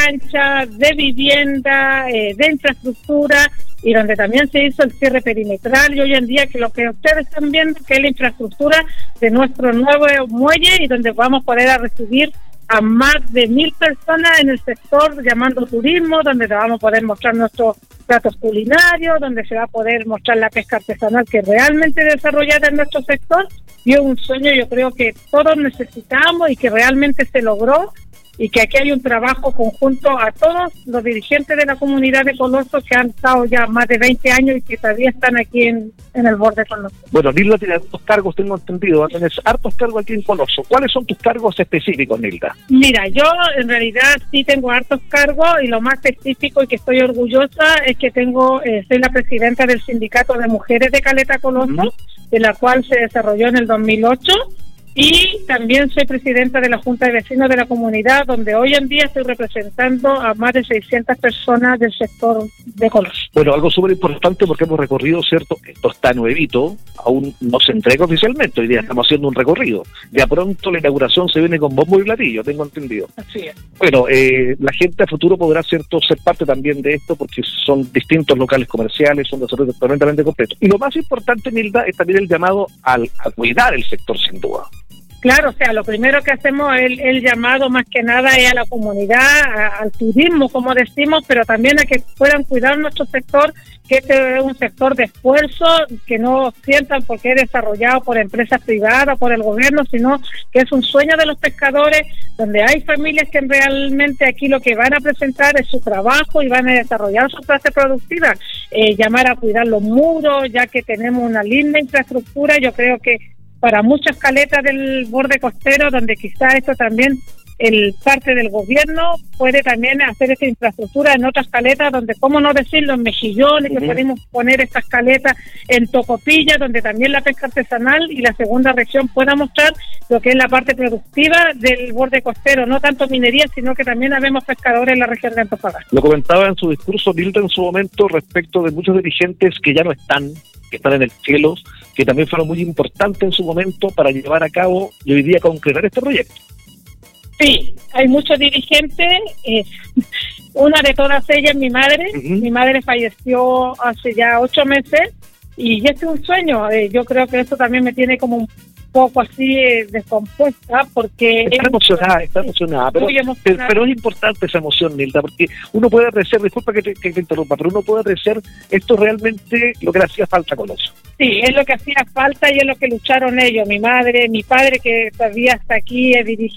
cancha, de vivienda, de infraestructura, y donde también se hizo el cierre perimetral, y hoy en día que lo que ustedes están viendo, que es la infraestructura de nuestro nuevo muelle, y donde vamos a poder recibir a más de 1.000 personas en el sector llamando turismo, donde vamos a poder mostrar nuestros platos culinarios, donde se va a poder mostrar la pesca artesanal que realmente desarrollada en nuestro sector. Y es un sueño, yo creo que todos necesitamos y que realmente se logró, y que aquí hay un trabajo conjunto a todos los dirigentes de la comunidad de Coloso que han estado ya más de 20 años y que todavía están aquí en el borde con nosotros. Bueno, Nilda tiene hartos cargos, tengo entendido, tienes hartos cargos aquí en Coloso. ¿Cuáles son tus cargos específicos, Nilda? Mira, yo en realidad sí tengo hartos cargos, y lo más específico y que estoy orgullosa es que soy la presidenta del Sindicato de Mujeres de Caleta Coloso, de la cual se desarrolló en el 2008. Y también soy presidenta de la Junta de Vecinos de la comunidad, donde hoy en día estoy representando a más de 600 personas del sector de Coloso. Bueno, algo súper importante porque hemos recorrido, ¿cierto? Esto está nuevito, aún no se entrega oficialmente, hoy día estamos haciendo un recorrido. Ya pronto la inauguración se viene con bombo y platillo, tengo entendido. Así es. Bueno, la gente a futuro podrá, ¿cierto?, ser parte también de esto porque son distintos locales comerciales, son desarrollos totalmente completos. Y lo más importante, Nilda, es también el llamado a cuidar el sector, sin duda. Claro, o sea, lo primero que hacemos, el llamado más que nada es a la comunidad, al turismo, como decimos, pero también a que puedan cuidar nuestro sector, que este es un sector de esfuerzo, que no sientan porque es desarrollado por empresas privadas, por el gobierno, sino que es un sueño de los pescadores, donde hay familias que realmente aquí lo que van a presentar es su trabajo y van a desarrollar su clase productiva. Llamar a cuidar los muros, ya que tenemos una linda infraestructura, yo creo que para muchas caletas del borde costero, donde quizá esto también el parte del gobierno puede también hacer esta infraestructura en otras caletas, donde, cómo no decirlo, en Mejillones, que podemos poner estas caletas en Tocopilla, donde también la pesca artesanal y la segunda región pueda mostrar lo que es la parte productiva del borde costero, no tanto minería, sino que también habemos pescadores en la región de Antofagasta. Lo comentaba en su discurso, Nilda, en su momento, respecto de muchos dirigentes que ya no están, que están en el cielo, que también fueron muy importantes en su momento para llevar a cabo y hoy día concretar este proyecto. Sí, hay muchos dirigentes, una de todas ellas mi madre. Mi madre falleció hace ya 8 meses y este es un sueño. Yo creo que eso también me tiene como un poco así descompuesta, porque está emocionada, pero es importante esa emoción, Nilda, porque uno puede apreciar, disculpa que te interrumpa, pero uno puede apreciar esto realmente lo que le hacía falta a Coloso. Sí, es lo que hacía falta y es lo que lucharon ellos, mi madre, mi padre, que todavía está aquí,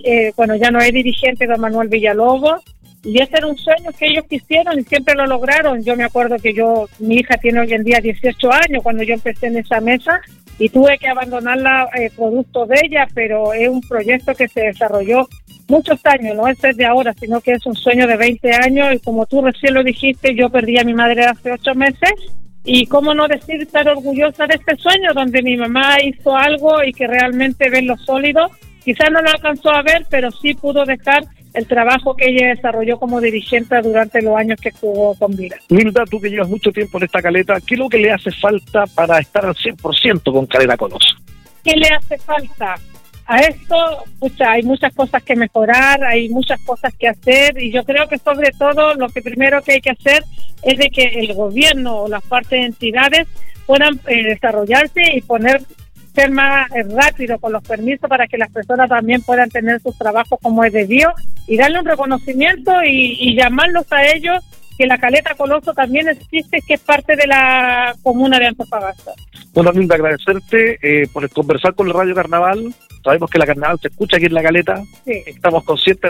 ya no es dirigente, don Manuel Villalobos, y ese era un sueño que ellos quisieron y siempre lo lograron. Yo me acuerdo que mi hija tiene hoy en día 18 años cuando yo empecé en esa mesa, y tuve que abandonarla producto de ella, pero es un proyecto que se desarrolló muchos años, no es de ahora, sino que es un sueño de 20 años, y como tú recién lo dijiste, yo perdí a mi madre hace 8 meses, y cómo no decir estar orgullosa de este sueño, donde mi mamá hizo algo y que realmente verlo sólido, quizás no lo alcanzó a ver, pero sí pudo dejar el trabajo que ella desarrolló como dirigente durante los años que estuvo con vida. Nilda, tú que llevas mucho tiempo en esta caleta, ¿qué es lo que le hace falta para estar al 100% con Caleta Coloso? ¿Qué le hace falta? A esto, hay muchas cosas que mejorar, hay muchas cosas que hacer, y yo creo que sobre todo lo que primero que hay que hacer es de que el gobierno o las partes de entidades puedan desarrollarse y ser más rápido con los permisos para que las personas también puedan tener sus trabajos como es debido, y darle un reconocimiento y llamarlos a ellos, que la Caleta Coloso también existe, que es parte de la comuna de Antofagasta. Bueno, Nilda, agradecerte por conversar con el Radio Carnaval. Sabemos que la Carnaval se escucha aquí en la Caleta. Sí. Estamos conscientes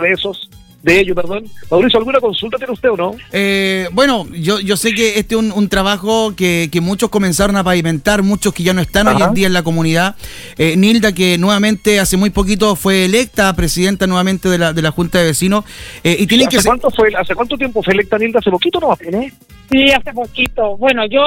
de ello. Mauricio, ¿alguna consulta tiene usted o no? Bueno, yo sé que este es un trabajo que muchos comenzaron a pavimentar, muchos que ya no están hoy en día en la comunidad. Nilda, que nuevamente hace muy poquito fue electa presidenta nuevamente de la Junta de Vecinos. Y tiene ¿Hace cuánto tiempo fue electa, Nilda? ¿Hace poquito no? Sí, hace poquito. Bueno, yo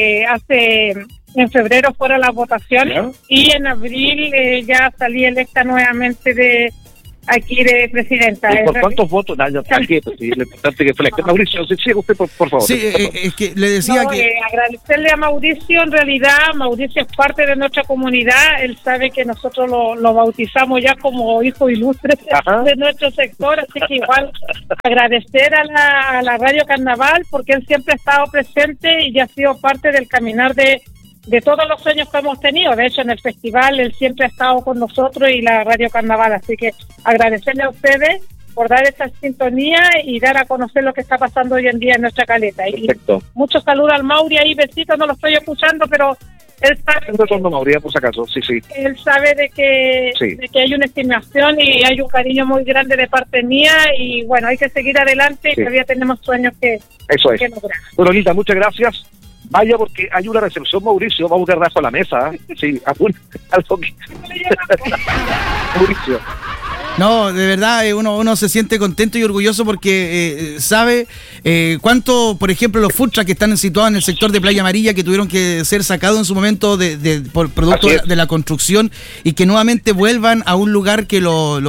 en febrero fueron las votaciones, y en abril ya salí electa nuevamente aquí de presidenta. ¿Y por cuántos votos? Lo importante que fue Mauricio, sigue usted, por favor. Sí, es que le decía que... agradecerle a Mauricio, en realidad, Mauricio es parte de nuestra comunidad, él sabe que nosotros lo bautizamos ya como hijo ilustre de nuestro sector, así que igual agradecer a la Radio Carnaval, porque él siempre ha estado presente y ya ha sido parte del caminar de todos los sueños que hemos tenido. De hecho, en el festival él siempre ha estado con nosotros y la Radio Carnaval, así que agradecerle a ustedes por dar esta sintonía y dar a conocer lo que está pasando hoy en día en nuestra caleta. Perfecto. Y muchos saludos al Mauri ahí, besitos, no lo estoy escuchando, pero él sabe... Mauri, por si acaso, sí. Él sabe de que hay una estimación y hay un cariño muy grande de parte mía y bueno, hay que seguir adelante y todavía tenemos sueños que lograr. Bueno, Lita, muchas gracias. Vaya, porque hay una recepción, Mauricio, vamos a quedar bajo la mesa, ¿eh? Sí, algo que... Mauricio. No, de verdad, uno se siente contento y orgulloso porque sabe cuánto, por ejemplo, los food trucks que están situados en el sector de Playa Amarilla, que tuvieron que ser sacados en su momento por producto de la construcción, y que nuevamente vuelvan a un lugar que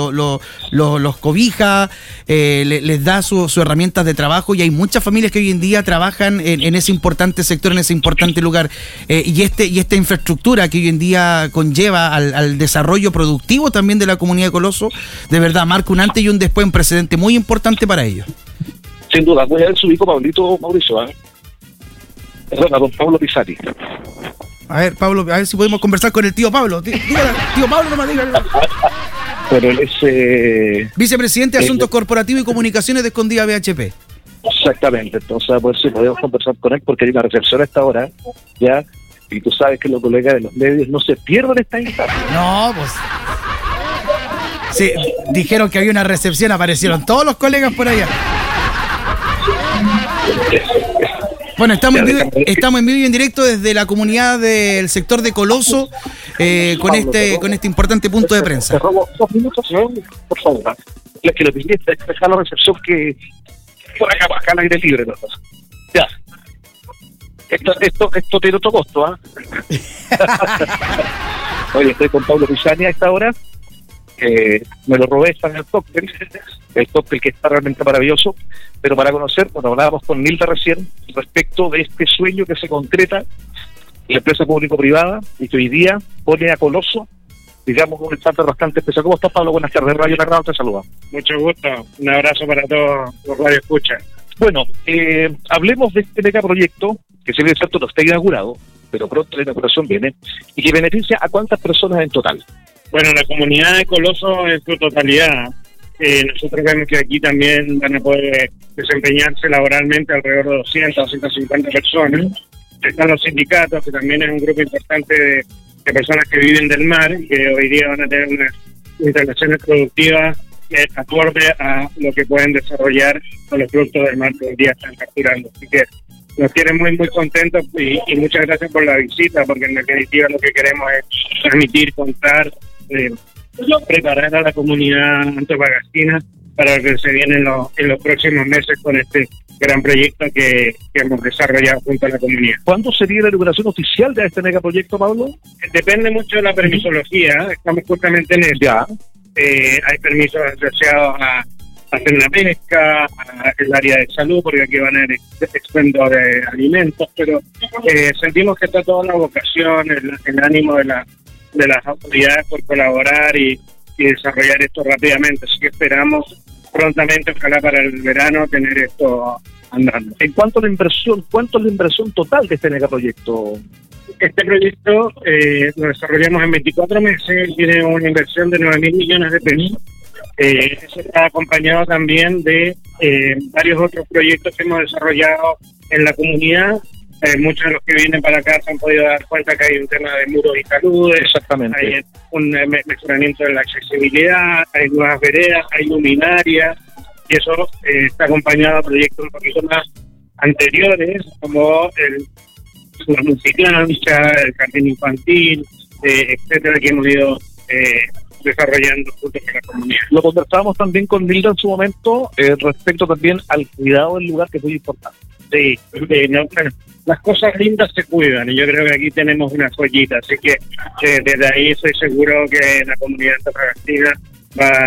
los cobija, les da sus herramientas de trabajo, y hay muchas familias que hoy en día trabajan en ese importante sector, en ese importante lugar, y esta infraestructura que hoy en día conlleva al desarrollo productivo también de la comunidad de Coloso, de verdad marca un antes y un después, un precedente muy importante para ellos. Sin duda, voy a ver su hijo Pablito, Mauricio, perdón, a don Pablo Pisani. A ver, Pablo, a ver si podemos conversar con el tío Pablo. Tío Pablo, nomás dígale. Pero él es... vicepresidente de Asuntos Corporativos y Comunicaciones de Escondida BHP. Exactamente, entonces pues sí, podemos conversar con él porque hay una recepción a esta hora, ya, y tú sabes que los colegas de los medios no se pierden esta instancia. No, pues... Sí, dijeron que había una recepción, aparecieron todos los colegas por allá. Bueno, estamos en vivo y en directo desde la comunidad del sector de Coloso, con este importante punto de prensa. Te robo 2 minutos, por favor. Es que lo que es dejar la recepción que por acá al aire libre. ¿No? Ya. Esto tiene otro costo, ¿ah? Oye, estoy con Pablo Pisani a esta hora. Me lo robé, está en el cóctel que está realmente maravilloso, pero para conocer, bueno, hablábamos con Nilda recién respecto de este sueño que se concreta en la empresa público-privada y que hoy día pone a Coloso, digamos, un instante bastante especial. ¿Cómo estás, Pablo? Buenas tardes, Radio Carnaval te saluda. Mucho gusto, un abrazo para todos los radioescuchas. Bueno, hablemos de este megaproyecto, que si bien es cierto no está inaugurado, pero pronto la inauguración viene, y que beneficia a cuántas personas en total. Bueno, la comunidad de Coloso en su totalidad. Nosotros vemos que aquí también van a poder desempeñarse laboralmente alrededor de 200 o 150 personas. Están los sindicatos, que también es un grupo importante de personas que viven del mar, que hoy día van a tener unas instalaciones productivas acorde a lo que pueden desarrollar con los productos del mar que hoy día están capturando. Así que nos tienen muy, muy contentos y muchas gracias por la visita, porque en definitiva lo que queremos es transmitir, contar, preparar a la comunidad antofagastina para lo que se viene en los próximos meses con este gran proyecto que hemos desarrollado junto a la comunidad. ¿Cuándo sería la inauguración oficial de este megaproyecto, Pablo? Depende mucho de la permisología, estamos justamente en eso. Ya. Hay permisos asociados a hacer la pesca, el área de salud, porque aquí van a haber expendio de alimentos, pero sentimos que está toda la vocación, el ánimo de las autoridades por colaborar y desarrollar esto rápidamente, así que esperamos prontamente, ojalá para el verano, tener esto andando. En cuanto a la inversión, ¿cuánto es la inversión total de este megaproyecto? Este proyecto lo desarrollamos en 24 meses, tiene una inversión de 9.000 millones de pesos. Eso está acompañado también de varios otros proyectos que hemos desarrollado en la comunidad. Muchos de los que vienen para acá se han podido dar cuenta que hay un tema de muros y taludes. Exactamente. Hay un mejoramiento de la accesibilidad, hay nuevas veredas, hay luminarias, y eso está acompañado de proyectos un poquito más anteriores, como la musicancha, el jardín infantil, etcétera, que hemos ido desarrollando junto con la comunidad. Lo conversábamos también con Nilda en su momento respecto también al cuidado del lugar, que es muy importante. Sí, bueno, las cosas lindas se cuidan y yo creo que aquí tenemos una joyita, así que desde ahí estoy seguro que la comunidad antofagastina va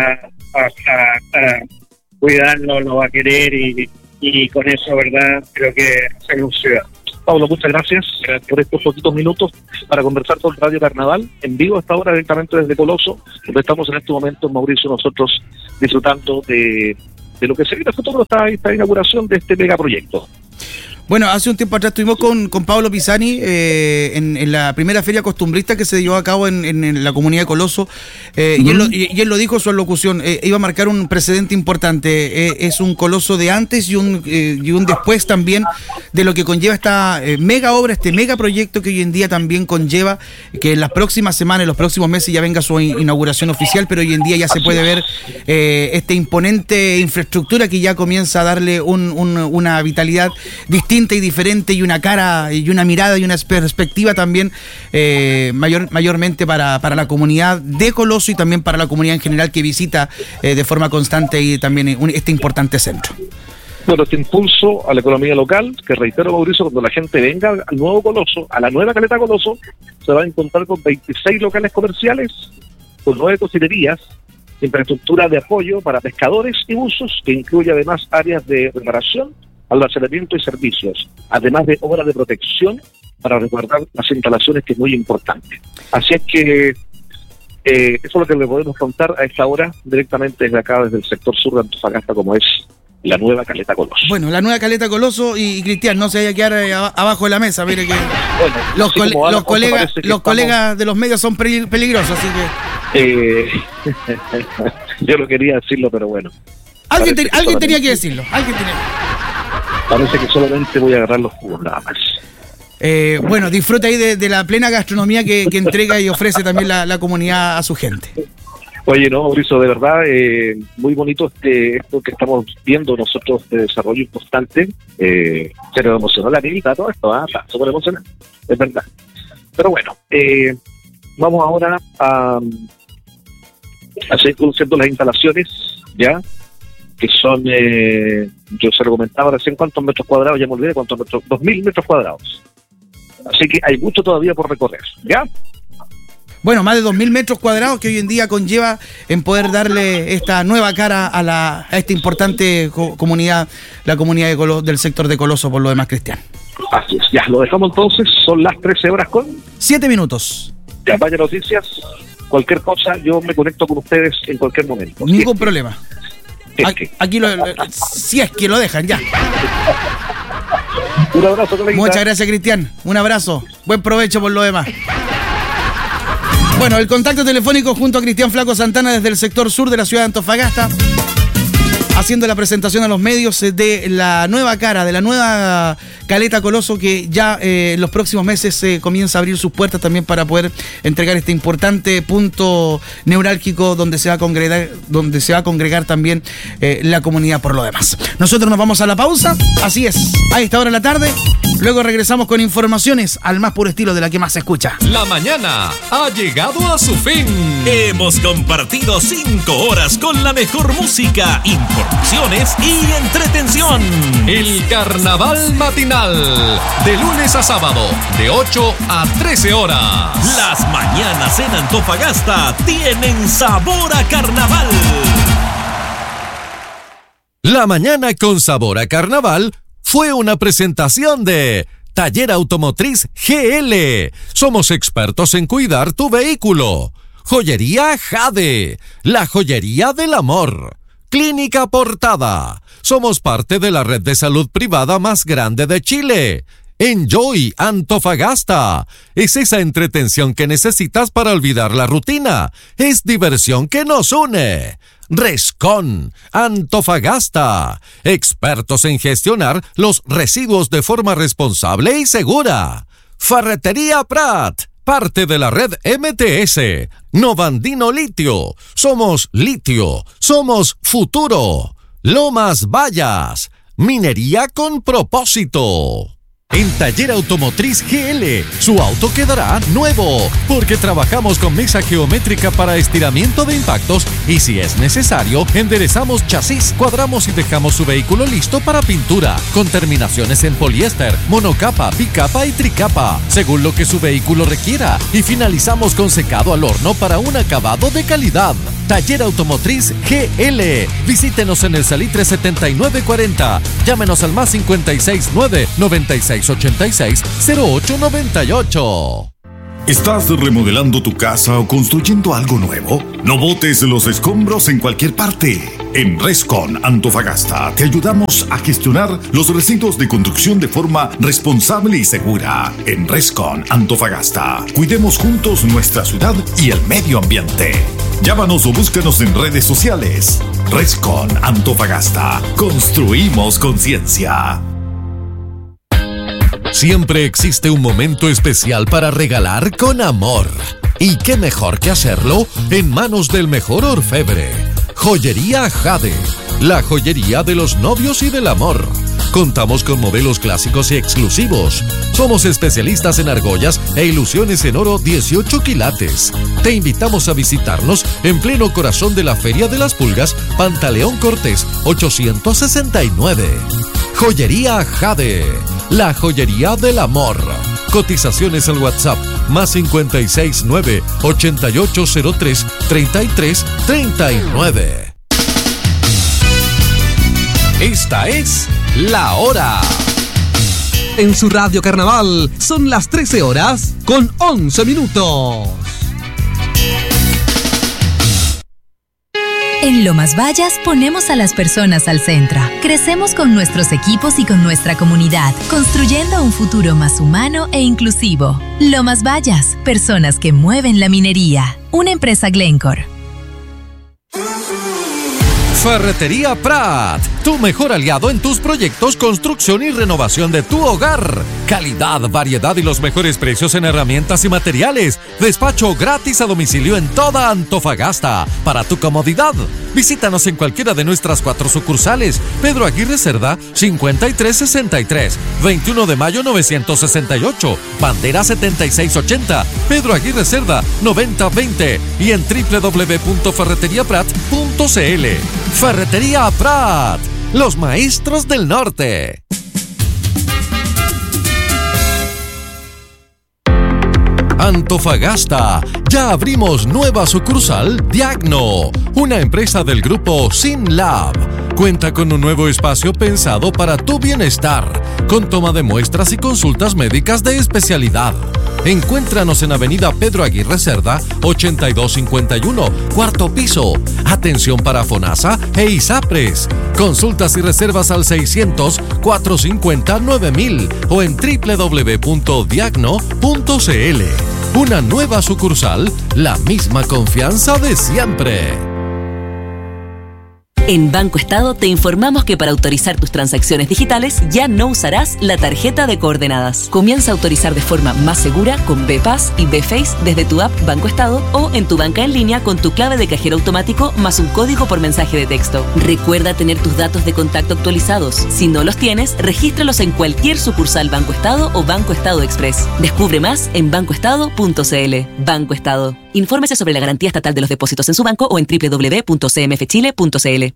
a cuidarlo, lo va a querer y con eso, ¿verdad? Creo que hacemos ciudad. Pablo, muchas gracias por estos poquitos minutos para conversar con Radio Carnaval, en vivo a esta hora directamente desde Coloso, donde estamos en este momento, Mauricio, nosotros disfrutando de lo que se viene a futuro, esta inauguración de este megaproyecto. Bueno, hace un tiempo atrás estuvimos con Pablo Pisani en la primera feria costumbrista que se llevó a cabo en la comunidad de Coloso, y él lo dijo en su alocución, iba a marcar un precedente importante, es un Coloso de antes y un después también de lo que conlleva esta mega obra, este mega proyecto que hoy en día también conlleva que en las próximas semanas, en los próximos meses ya venga su inauguración oficial, pero hoy en día ya se puede ver esta imponente infraestructura que ya comienza a darle una vitalidad distinta y diferente, y una cara y una mirada y una perspectiva también mayormente para la comunidad de Coloso y también para la comunidad en general que visita de forma constante y también este importante centro. Bueno, este impulso a la economía local, que reitero, Mauricio, cuando la gente venga al nuevo Coloso, a la nueva Caleta Coloso, se va a encontrar con 26 locales comerciales, con 9 cocinerías, infraestructura de apoyo para pescadores y buzos, que incluye además áreas de reparación, almacenamiento y servicios, además de obras de protección para resguardar las instalaciones, que es muy importante. Así es que eso es lo que le podemos contar a esta hora directamente desde acá, desde el sector sur de Antofagasta, como es la nueva Caleta Coloso. Bueno, la nueva Caleta Coloso, y Cristian, no se vaya a quedar abajo de la mesa, mire que bueno, los colegas de los medios son peligrosos, así que... yo no quería decirlo, pero bueno. Alguien tenía que decirlo, Parece que solamente voy a agarrar los jugos, nada más. Bueno, disfruta ahí de la plena gastronomía que entrega y ofrece también la comunidad a su gente. Oye, no, Mauricio, de verdad, muy bonito esto que estamos viendo nosotros de desarrollo constante. Se nos emocionó la niñita, todo esto, está súper emocionante, es verdad. Pero bueno, vamos ahora a seguir conociendo las instalaciones, ya, que son, yo se lo comentaba recién, cuántos metros cuadrados, ya me olvidé cuántos metros, 2.000 metros cuadrados. Así que hay mucho todavía por recorrer, ¿ya? Bueno, más de 2.000 metros cuadrados que hoy en día conlleva en poder darle esta nueva cara a esta importante comunidad, la comunidad del sector de Coloso, por lo demás, Cristian. Así es, ya, lo dejamos entonces, son las 13 horas con 7 minutos. Ya, vaya noticias, cualquier cosa, yo me conecto con ustedes en cualquier momento. Ningún problema. Aquí si es que lo dejan, ya. Un abrazo, coleguita. Muchas gracias, Cristian. Un abrazo. Buen provecho por lo demás. Bueno, el contacto telefónico junto a Cristian Flaco Santana desde el sector sur de la ciudad de Antofagasta, haciendo la presentación a los medios de la nueva cara, de la nueva Caleta Coloso, que ya en los próximos meses comienza a abrir sus puertas también para poder entregar este importante punto neurálgico donde se va a congregar también la comunidad por lo demás. Nosotros nos vamos a la pausa, así es, a esta hora de la tarde. Luego regresamos con informaciones al más puro estilo de la que más se escucha. La mañana ha llegado a su fin. Hemos compartido 5 horas con la mejor música, informaciones y entretención. El Carnaval Matinal, de lunes a sábado, de 8 a 13 horas. Las mañanas en Antofagasta tienen sabor a carnaval. La mañana con sabor a carnaval fue una presentación de Taller Automotriz GL. Somos expertos en cuidar tu vehículo. Joyería Jade, la joyería del amor. Clínica Portada. Somos parte de la red de salud privada más grande de Chile. Enjoy Antofagasta. Es esa entretención que necesitas para olvidar la rutina. Es diversión que nos une. Rescon Antofagasta. Expertos en gestionar los residuos de forma responsable y segura. Ferretería Prat. Parte de la red MTS. Novandino Litio. Somos litio. Somos futuro. Lomas Vallas. Minería con propósito. En Taller Automotriz GL, su auto quedará nuevo, porque trabajamos con mesa geométrica para estiramiento de impactos y si es necesario, enderezamos chasis, cuadramos y dejamos su vehículo listo para pintura, con terminaciones en poliéster, monocapa, bicapa y tricapa, según lo que su vehículo requiera, y finalizamos con secado al horno para un acabado de calidad. Taller Automotriz GL. Visítenos en el Salitre 7940. Llámenos al más 569-9686-0898. ¿Estás remodelando tu casa o construyendo algo nuevo? No botes los escombros en cualquier parte. En Rescon Antofagasta te ayudamos a gestionar los residuos de construcción de forma responsable y segura. En Rescon Antofagasta, cuidemos juntos nuestra ciudad y el medio ambiente. Llámanos o búscanos en redes sociales. Rescon Antofagasta. Construimos conciencia. Siempre existe un momento especial para regalar con amor. ¿Y qué mejor que hacerlo en manos del mejor orfebre? Joyería Jade, la joyería de los novios y del amor. Contamos con modelos clásicos y exclusivos. Somos especialistas en argollas e ilusiones en oro 18 quilates. Te invitamos a visitarnos en pleno corazón de la Feria de las Pulgas, Pantaleón Cortés 869. Joyería Jade, la joyería del amor. Cotizaciones al WhatsApp más 569-8803-3339. Esta es La Hora. En su Radio Carnaval son las 13 horas con 11 minutos. En Lomas Vallas ponemos a las personas al centro. Crecemos con nuestros equipos y con nuestra comunidad, construyendo un futuro más humano e inclusivo. Lomas Vallas, personas que mueven la minería. Una empresa Glencore. Ferretería Prat, tu mejor aliado en tus proyectos, construcción y renovación de tu hogar. Calidad, variedad y los mejores precios en herramientas y materiales. Despacho gratis a domicilio en toda Antofagasta. Para tu comodidad, visítanos en cualquiera de nuestras 4 sucursales. Pedro Aguirre Cerda, 5363. 21 de mayo, 968. Bandera 7680. Pedro Aguirre Cerda, 9020. Y en www.ferreteriaprat.cl. Ferretería Prat, los maestros del norte. Antofagasta, ya abrimos nueva sucursal Diagno, una empresa del grupo SINLAB. Cuenta con un nuevo espacio pensado para tu bienestar, con toma de muestras y consultas médicas de especialidad. Encuéntranos en Avenida Pedro Aguirre Cerda, 8251, cuarto piso. Atención para FONASA e ISAPRES. Consultas y reservas al 600-450-9000 o en www.diagno.cl. Una nueva sucursal, la misma confianza de siempre. En Banco Estado te informamos que para autorizar tus transacciones digitales ya no usarás la tarjeta de coordenadas. Comienza a autorizar de forma más segura con BPAS y BFace desde tu app Banco Estado o en tu banca en línea con tu clave de cajero automático más un código por mensaje de texto. Recuerda tener tus datos de contacto actualizados. Si no los tienes, regístralos en cualquier sucursal Banco Estado o Banco Estado Express. Descubre más en bancoestado.cl. Banco Estado. Infórmese sobre la garantía estatal de los depósitos en su banco o en www.cmfchile.cl.